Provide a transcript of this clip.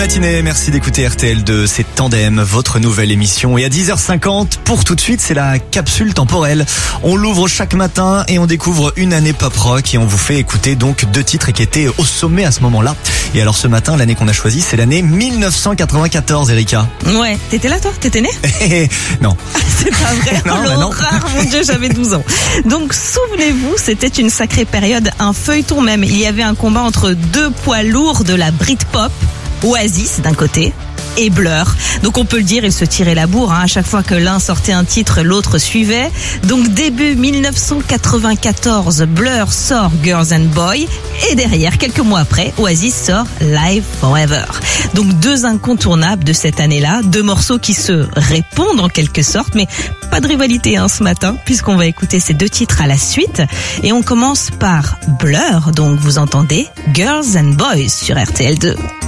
matinée, merci d'écouter RTL2, c'est Tandem, votre nouvelle émission. Et à 10h50, pour tout de suite, c'est la capsule temporelle. On l'ouvre chaque matin et on découvre une année pop rock et on vous fait écouter donc 2 titres qui étaient au sommet à ce moment-là. Et alors ce matin, l'année qu'on a choisie, c'est l'année 1994, Erika. Ouais, t'étais là toi? T'étais né? Non. C'est pas vrai. Non, bah non. L'horreur, mon Dieu, j'avais 12 ans. Donc souvenez-vous, c'était une sacrée période, un feuilleton même. Il y avait un combat entre 2 poids lourds de la Britpop, Oasis d'un côté et Blur. Donc on peut le dire, ils se tiraient la bourre. À chaque fois que l'un sortait un titre, l'autre suivait. Donc début 1994, Blur sort Girls and Boys. Et derrière, quelques mois après, Oasis sort Live Forever. Donc 2 incontournables de cette année-là. 2 morceaux qui se répondent en quelque sorte. Mais pas de rivalité ce matin, puisqu'on va écouter ces 2 titres à la suite. Et on commence par Blur. Donc vous entendez Girls and Boys sur RTL2.